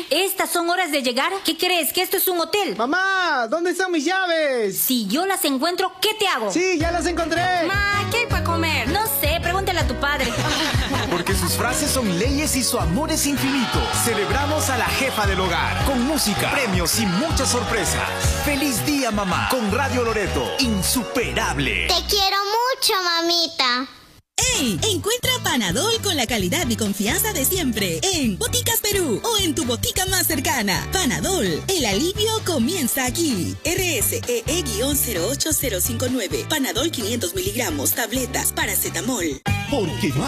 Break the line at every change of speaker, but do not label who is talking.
¿Estas son horas de llegar? ¿Qué crees? ¿Que esto es un hotel?
Mamá, ¿dónde están mis llaves?
Si yo las encuentro, ¿qué te hago?
Sí, ya las encontré.
Ma, ¿qué hay para comer? No sé, pregúntale a tu padre.
Porque sus frases son leyes y su amor es infinito. Celebramos a la jefa del hogar con música, premios y muchas sorpresas. ¡Feliz día, mamá! Con Radio Loreto, insuperable.
Te quiero mucho, mamita.
¡Ey! Encuentra Panadol con la calidad y confianza de siempre en Boticas Perú o en tu botica más cercana. Panadol, el alivio comienza aquí. RSEE-08059. Panadol 500 miligramos, tabletas, paracetamol.
Porque